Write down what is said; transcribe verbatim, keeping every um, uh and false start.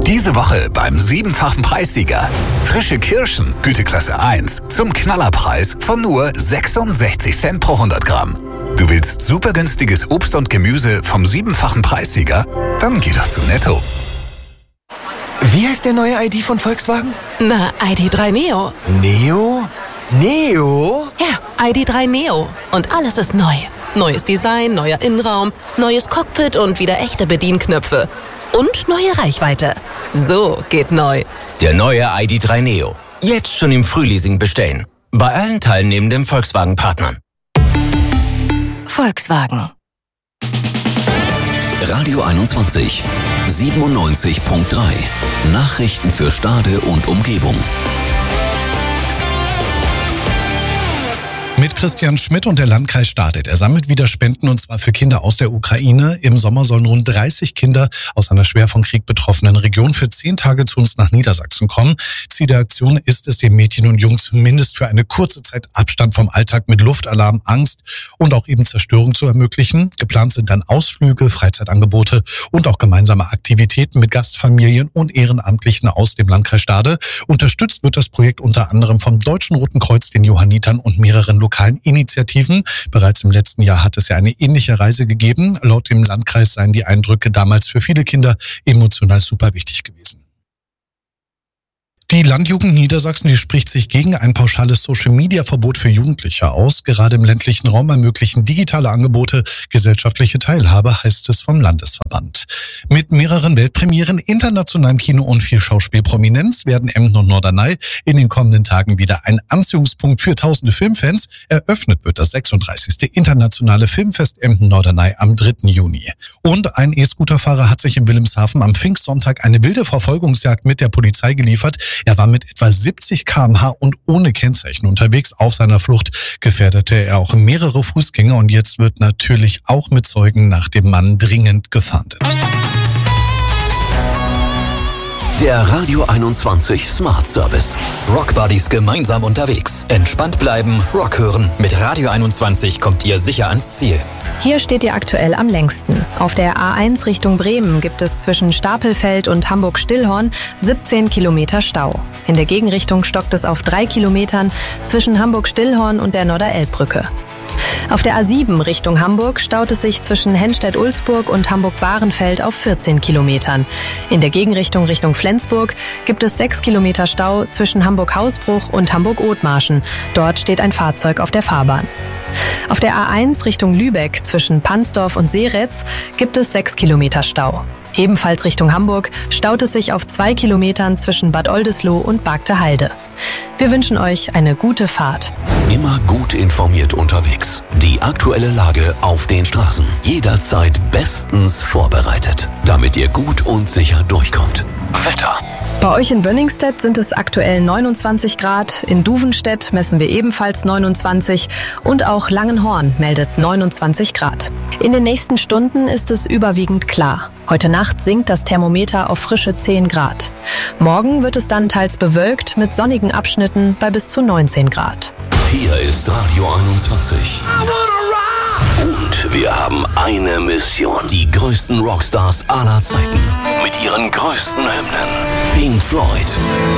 Diese Woche beim siebenfachen Preissieger. Frische Kirschen, Güteklasse eins, zum Knallerpreis von nur sechsundsechzig Cent pro hundert Gramm. Du willst super günstiges Obst und Gemüse vom siebenfachen Preissieger? Dann geh doch zu Netto. Wie heißt der neue I D von Volkswagen? Na, I D drei Neo. Neo? Neo? Ja, I D drei Neo. Und alles ist neu. Neues Design, neuer Innenraum, neues Cockpit und wieder echte Bedienknöpfe. Und neue Reichweite. So geht neu. Der neue I D drei Neo. Jetzt schon im Frühleasing bestellen. Bei allen teilnehmenden Volkswagen-Partnern. Volkswagen. Radio einundzwanzig, siebenundneunzig Komma drei. Nachrichten für Stade und Umgebung. Mit Christian Schmidt und der Landkreis Stade. Er sammelt wieder Spenden, und zwar für Kinder aus der Ukraine. Im Sommer sollen rund dreißig Kinder aus einer schwer vom Krieg betroffenen Region für zehn Tage zu uns nach Niedersachsen kommen. Ziel der Aktion ist es, den Mädchen und Jungs zumindest für eine kurze Zeit Abstand vom Alltag mit Luftalarm, Angst und auch eben Zerstörung zu ermöglichen. Geplant sind dann Ausflüge, Freizeitangebote und auch gemeinsame Aktivitäten mit Gastfamilien und Ehrenamtlichen aus dem Landkreis Stade. Unterstützt wird das Projekt unter anderem vom Deutschen Roten Kreuz, den Johannitern und mehreren lokalen Initiativen. Bereits im letzten Jahr hat es ja eine ähnliche Reise gegeben. Laut dem Landkreis seien die Eindrücke damals für viele Kinder emotional super wichtig gewesen. Die Landjugend Niedersachsen, die spricht sich gegen ein pauschales Social-Media-Verbot für Jugendliche aus. Gerade im ländlichen Raum ermöglichen digitale Angebote gesellschaftliche Teilhabe, heißt es vom Landesverband. Mit mehreren Weltpremieren, internationalem Kino und viel Schauspielprominenz werden Emden und Norderney in den kommenden Tagen wieder ein Anziehungspunkt für tausende Filmfans. Eröffnet wird das sechsunddreißigste internationale Filmfest Emden-Norderney am dritten Juni. Und ein E-Scooterfahrer hat sich in Wilhelmshaven am Pfingstsonntag eine wilde Verfolgungsjagd mit der Polizei geliefert. Er war mit etwa siebzig Kilometer pro Stunde und ohne Kennzeichen unterwegs. Auf seiner Flucht gefährdete er auch mehrere Fußgänger, und jetzt wird natürlich auch mit Zeugen nach dem Mann dringend gefahndet. Der Radio einundzwanzig Smart Service. Rock Buddies gemeinsam unterwegs. Entspannt bleiben, Rock hören. Mit Radio einundzwanzig kommt ihr sicher ans Ziel. Hier steht ihr aktuell am längsten. Auf der A eins Richtung Bremen gibt es zwischen Stapelfeld und Hamburg-Stillhorn siebzehn Kilometer Stau. In der Gegenrichtung stockt es auf drei Kilometern zwischen Hamburg-Stillhorn und der Norderelbbrücke. Auf der A sieben Richtung Hamburg staut es sich zwischen Henstedt-Ulzburg und Hamburg-Bahrenfeld auf vierzehn Kilometern. In der Gegenrichtung Richtung Flensburg gibt es sechs Kilometer Stau zwischen Hamburg-Hausbruch und Hamburg-Othmarschen. Dort steht ein Fahrzeug auf der Fahrbahn. Auf der A eins Richtung Lübeck zwischen Pansdorf und Seretz gibt es sechs Kilometer Stau. Ebenfalls Richtung Hamburg staut es sich auf zwei Kilometern zwischen Bad Oldesloe und Bargteheide. Wir wünschen euch eine gute Fahrt. Immer gut informiert unterwegs. Die aktuelle Lage auf den Straßen. Jederzeit bestens vorbereitet, damit ihr gut und sicher durchkommt. Wetter. Bei euch in Bönningstedt sind es aktuell neunundzwanzig Grad, in Duvenstedt messen wir ebenfalls neunundzwanzig und auch Langenhorn meldet neunundzwanzig Grad. In den nächsten Stunden ist es überwiegend klar. Heute Nacht sinkt das Thermometer auf frische zehn Grad. Morgen wird es dann teils bewölkt mit sonnigen Abschnitten bei bis zu neunzehn Grad. Hier ist Radio einundzwanzig. Und wir haben eine Mission. Die größten Rockstars aller Zeiten. Mit ihren größten Hymnen. Pink Floyd.